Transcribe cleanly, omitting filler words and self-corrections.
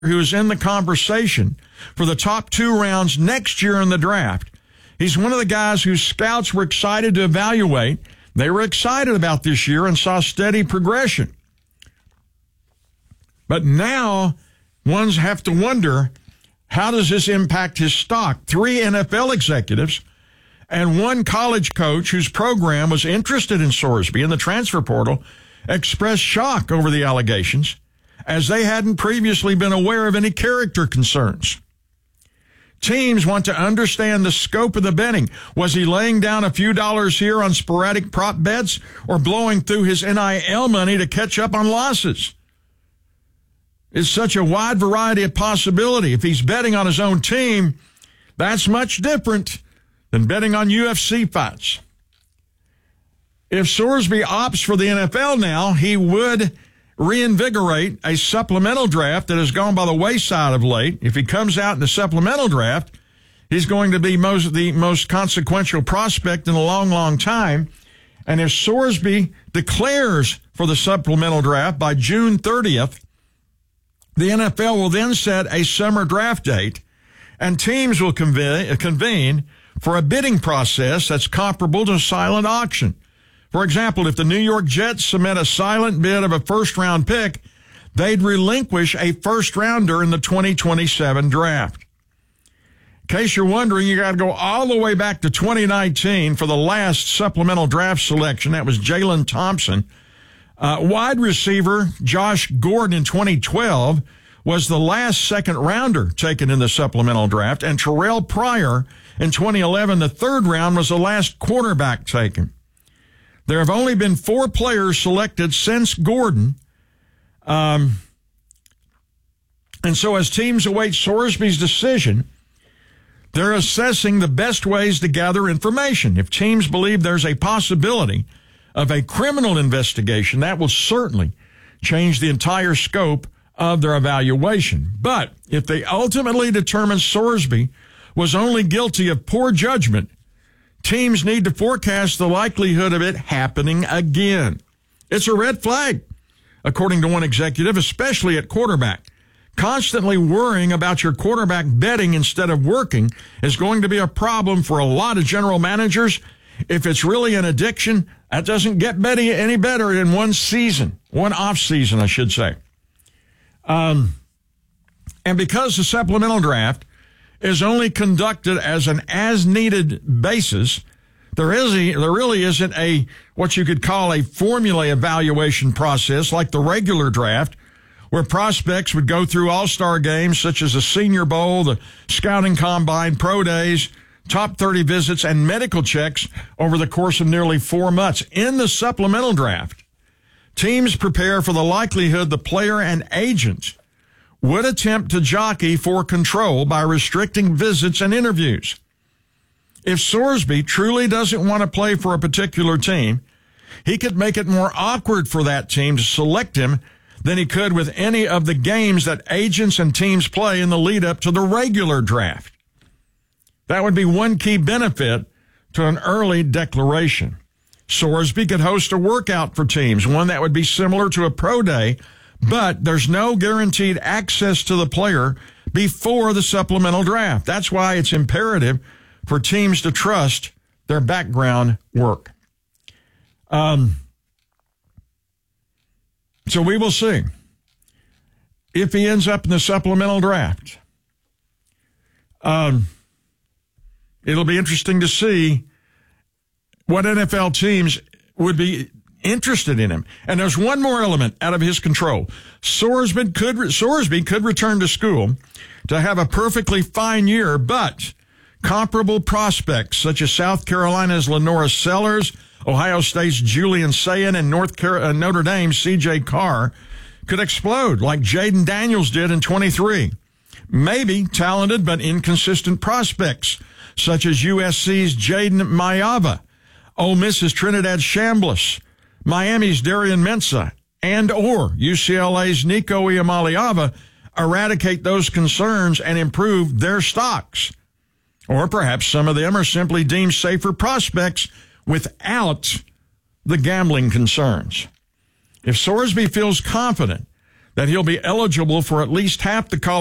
who is in the conversation for the top 2 rounds next year in the draft. He's one of the guys whose scouts were excited to evaluate. They were excited about this year and saw steady progression. But now ones have to wonder, how does this impact his stock? 3 NFL executives and 1 college coach whose program was interested in Sorsby in the transfer portal expressed shock over the allegations, as they hadn't previously been aware of any character concerns. Teams want to understand the scope of the betting. Was he laying down a few dollars here on sporadic prop bets or blowing through his NIL money to catch up on losses? It's such a wide variety of possibility. If he's betting on his own team, that's much different than betting on UFC fights. If Sorsby opts for the NFL now, he would reinvigorate a supplemental draft that has gone by the wayside of late. If he comes out in the supplemental draft, he's going to be the most consequential prospect in a long, long time. And if Sorsby declares for the supplemental draft by June 30th, the NFL will then set a summer draft date, and teams will convene for a bidding process that's comparable to a silent auction. For example, if the New York Jets submit a silent bid of a first-round pick, they'd relinquish a first-rounder in the 2027 draft. In case you're wondering, you got to go all the way back to 2019 for the last supplemental draft selection. That was Jalen Thompson. Wide receiver Josh Gordon in 2012 was the last second-rounder taken in the supplemental draft, and Terrell Pryor in 2011, the third round, was the last quarterback taken. There have only been 4 players selected since Gordon. And so as teams await Sorsby's decision, they're assessing the best ways to gather information. If teams believe there's a possibility of a criminal investigation, that will certainly change the entire scope of their evaluation. But if they ultimately determine Sorsby was only guilty of poor judgment, teams need to forecast the likelihood of it happening again. It's a red flag, according to one executive, especially at quarterback. Constantly worrying about your quarterback betting instead of working is going to be a problem for a lot of general managers. If it's really an addiction, that doesn't get any better in one off season, I should say. And because the supplemental draft is only conducted as an as-needed basis, there really isn't a what you could call a formula evaluation process like the regular draft, where prospects would go through all-star games such as the Senior Bowl, the Scouting Combine, Pro Days, top 30 visits, and medical checks over the course of nearly 4 months. In the supplemental draft, teams prepare for the likelihood the player and agent would attempt to jockey for control by restricting visits and interviews. If Sorsby truly doesn't want to play for a particular team, he could make it more awkward for that team to select him than he could with any of the games that agents and teams play in the lead up to the regular draft. That would be one key benefit to an early declaration. Sorsby could host a workout for teams, one that would be similar to a pro day, but there's no guaranteed access to the player before the supplemental draft. That's why it's imperative for teams to trust their background work. So we will see if he ends up in the supplemental draft. It'll be interesting to see what NFL teams would be interested in him. And there's one more element out of his control. Sorsby could return to school to have a perfectly fine year, but comparable prospects such as South Carolina's Lenora Sellers, Ohio State's Julian Sayin, and Notre Dame's C.J. Carr could explode like Jaden Daniels did in 23. Maybe talented but inconsistent prospects such as USC's Jaden Mayava, Ole Miss's Trinidad Chambliss, Miami's Darian Mensah, and or UCLA's Nico Iamaleava eradicate those concerns and improve their stocks. Or perhaps some of them are simply deemed safer prospects without the gambling concerns. If Sorsby feels confident that he'll be eligible for at least half the college